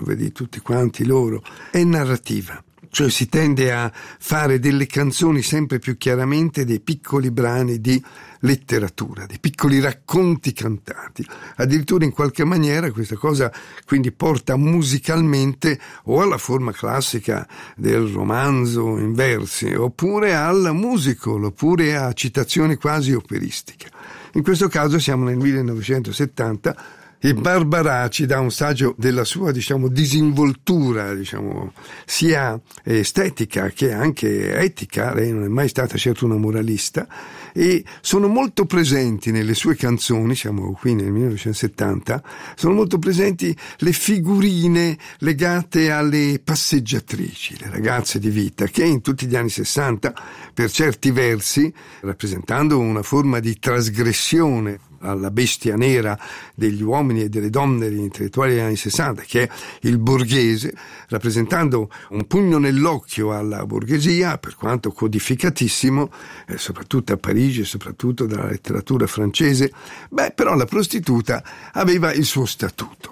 curve di tutti quanti loro, è narrativa. Cioè si tende a fare delle canzoni sempre più chiaramente dei piccoli brani di letteratura, dei piccoli racconti cantati. Addirittura in qualche maniera questa cosa quindi porta musicalmente o alla forma classica del romanzo in versi, oppure al musical, oppure a citazioni quasi operistiche. In questo caso siamo nel 1970 e Barbarà ci dà un saggio della sua, disinvoltura, sia estetica che anche etica. Lei non è mai stata certo una moralista, e sono molto presenti nelle sue canzoni, siamo qui nel 1970, sono molto presenti le figurine legate alle passeggiatrici, le ragazze di vita, che in tutti gli anni 60, per certi versi, rappresentando una forma di trasgressione alla bestia nera degli uomini e delle donne, degli intellettuali degli anni 60, che è il borghese, rappresentando un pugno nell'occhio alla borghesia, per quanto codificatissimo, soprattutto a Parigi e soprattutto dalla letteratura francese. Però la prostituta aveva il suo statuto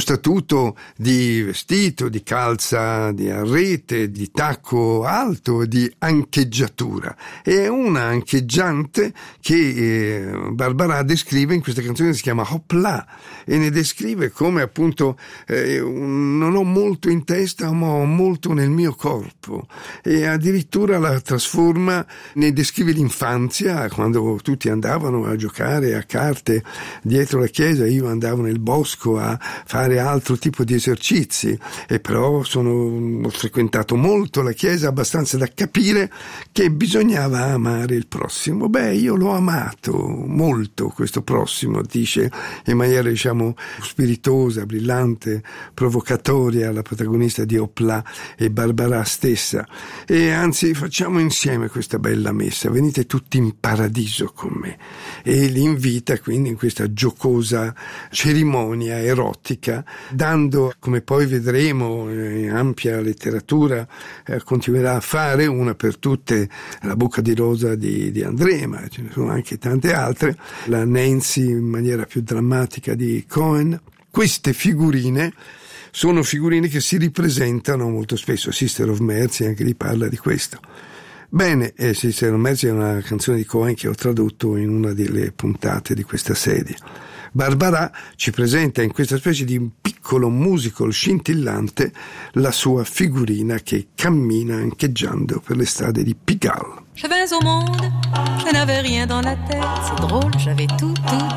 di vestito, di calza, di arrete, di tacco alto, di ancheggiatura. E è una ancheggiante che Barbarà descrive in questa canzone che si chiama Hop là, e ne descrive come appunto non ho molto in testa, ma ho molto nel mio corpo, e addirittura la trasforma, ne descrive l'infanzia, quando tutti andavano a giocare a carte dietro la chiesa, io andavo nel bosco a fare altro tipo di esercizi, e però ho frequentato molto la chiesa, abbastanza da capire che bisognava amare il prossimo. Io l'ho amato molto questo prossimo, dice in maniera spiritosa, brillante, provocatoria, la protagonista di Hop là e Barbarà stessa. E anzi, facciamo insieme questa bella messa, venite tutti in paradiso con me, e li invita quindi in questa giocosa cerimonia erotica, dando, come poi vedremo in ampia letteratura continuerà a fare, una per tutte La bocca di rosa di André, ma ce ne sono anche tante altre, la Nancy in maniera più drammatica di Cohen. Queste figurine sono figurine che si ripresentano molto spesso. Sister of Mercy anche lì parla di questo. Bene, Sister of Mercy è una canzone di Cohen che ho tradotto in una delle puntate di questa serie. Barbarà ci presenta in questa specie di piccolo musical scintillante la sua figurina che cammina ancheggiando per le strade di Pigalle. Je vais au monde, je n'avais rien dans la tête, c'est drôle, j'avais tout